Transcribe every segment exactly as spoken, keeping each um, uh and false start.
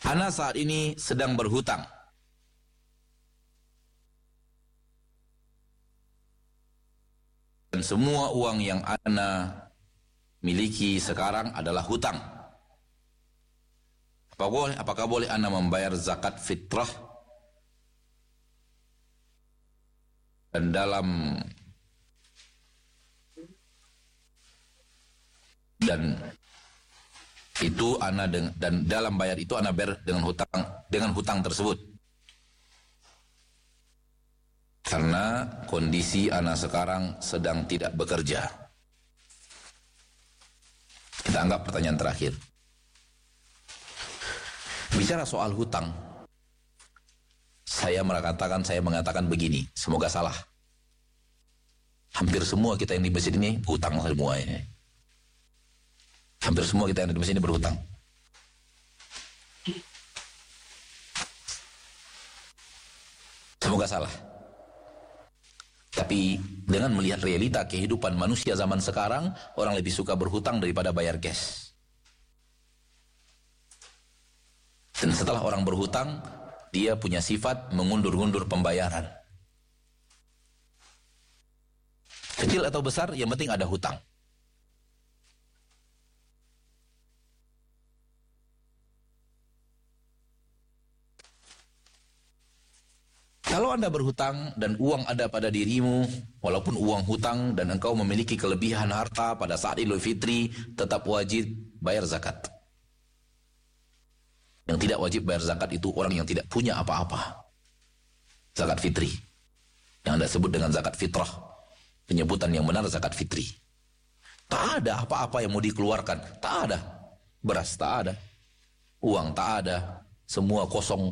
Ana saat ini sedang berhutang. Dan semua uang yang ana miliki sekarang adalah hutang. Apakah boleh, apakah boleh ana membayar zakat fitrah? Dan dalam dan itu ana dengan, dan dalam bayar itu ana bayar dengan hutang dengan hutang tersebut. Karena kondisi ana sekarang sedang tidak bekerja. Kita anggap pertanyaan terakhir. Bicara soal hutang, saya mengatakan saya mengatakan begini, semoga salah. Hampir semua kita yang di masjid ini hutang semua ini. Hampir semua kita yang di masjid ini berhutang. Semoga salah. Tapi dengan melihat realita kehidupan manusia zaman sekarang, orang lebih suka berhutang daripada bayar cash. Dan setelah orang berhutang, dia punya sifat mengundur-undur pembayaran. Kecil atau besar, yang penting ada hutang. Kalau Anda berhutang dan uang ada pada dirimu, walaupun uang hutang dan engkau memiliki kelebihan harta pada saat Idul Fitri, tetap wajib bayar zakat. Yang tidak wajib bayar zakat itu orang yang tidak punya apa-apa. Zakat fitri. Yang Anda sebut dengan zakat fitrah. Penyebutan yang benar zakat fitri. Tak ada apa-apa yang mau dikeluarkan. Tak ada. Beras tak ada. Uang tak ada. Semua kosong.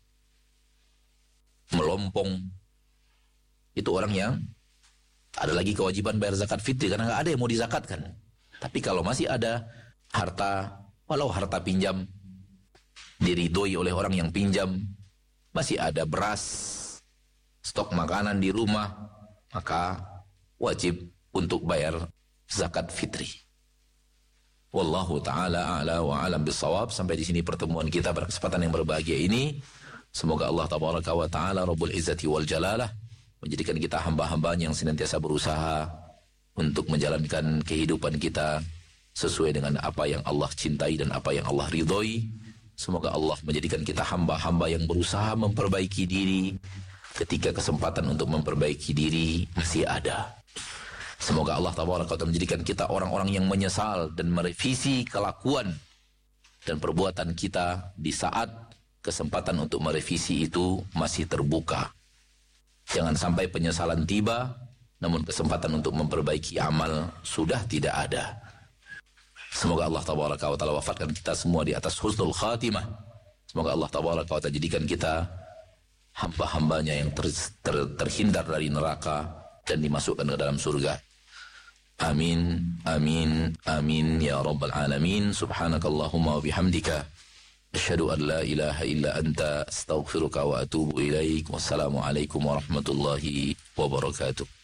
Melompong. Itu orang yang tak ada lagi kewajiban bayar zakat fitri karena nggak ada yang mau dizakatkan. Tapi kalau masih ada harta, walau harta pinjam diridhoi oleh orang yang pinjam, masih ada beras, stok makanan di rumah, maka wajib untuk bayar zakat fitri. Wallahu ta'ala a'la wa alam bissawab. Sampai di sini pertemuan kita pada kesempatan yang berbahagia ini. Semoga Allah tabaraka wa ta'ala Rabbul Izzati wal Jalalah menjadikan kita hamba-hambanya yang senantiasa berusaha untuk menjalankan kehidupan kita sesuai dengan apa yang Allah cintai dan apa yang Allah ridhoi. Semoga Allah menjadikan kita hamba-hamba yang berusaha memperbaiki diri ketika kesempatan untuk memperbaiki diri masih ada. Semoga Allah tabaraka wa ta'ala menjadikan kita orang-orang yang menyesal dan merevisi kelakuan dan perbuatan kita di saat kesempatan untuk merevisi itu masih terbuka. Jangan sampai penyesalan tiba, namun kesempatan untuk memperbaiki amal sudah tidak ada. Semoga Allah tabaraka wa ta'ala wafatkan kita semua di atas husnul khatimah. Semoga Allah tabaraka wa ta'ala jadikan kita hamba-hambanya yang ter, ter, terhindar dari neraka dan dimasukkan ke dalam surga. Amin, amin, amin ya rabbal alamin. Subhanakallahumma wa bihamdika asyhadu an la ilaha illa anta astaghfiruka wa atubu ilaik. Wassalamualaikum warahmatullahi wabarakatuh.